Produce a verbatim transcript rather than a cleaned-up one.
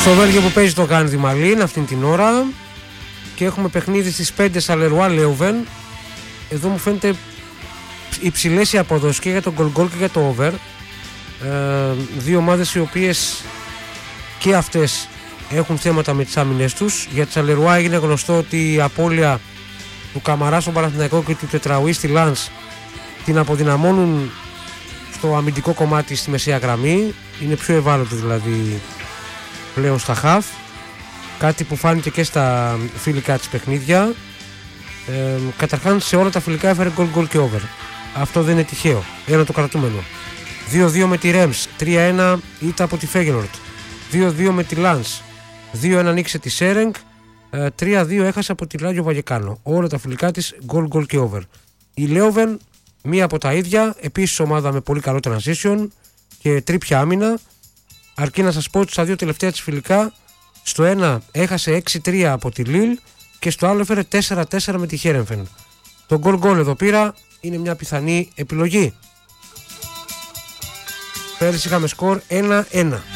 Στο Βέλγιο που παίζει το Γκάντι Μαλίν αυτήν την ώρα και έχουμε παιχνίδι στις πέντε Σαλερουά Λέουβεν. Εδώ μου φαίνεται υψηλές οι αποδόσεις και για το goal goal και για το over. Ε, δύο ομάδες οι οποίες και αυτές έχουν θέματα με τις άμυνες τους. Για τη Σαλερουά έγινε γνωστό ότι η απώλεια του Καμαρά στον Παναθηναϊκό και του Τετραουή στη Λανς την αποδυναμώνουν στο αμυντικό κομμάτι στη μεσαία γραμμή. Είναι πιο ευάλωτο δηλαδή πλέον στα χαφ, κάτι που φάνηκε και στα φιλικά της παιχνίδια. Ε, καταρχάς σε όλα τα φιλικά έφερε goal goal και over. Αυτό δεν είναι τυχαίο, ένα το κρατούμενο. δύο δύο με τη Ρέμς, τρία ένα ήττα από τη Φέγενορτ, δύο δύο με τη Λανς, δύο ένα νίκησε τη Σέρενγκ, τρία δύο έχασε από τη Ράγιο Βαγεκάνο. Όλα τα φιλικά της goal goal και over. Η Λέοβεν μία από τα ίδια, επίσης ομάδα με πολύ καλό transition και τρίπια άμυνα. Αρκεί να σας πω ότι στα δύο τελευταία της φιλικά, στο ένα έχασε έξι τρία από τη Λίλ και στο άλλο έφερε τέσσερα τέσσερα με τη Χέρενφεν. Το goal goal εδώ πήρα είναι μια πιθανή επιλογή. Πέρυσι είχαμε σκορ ένα ένα.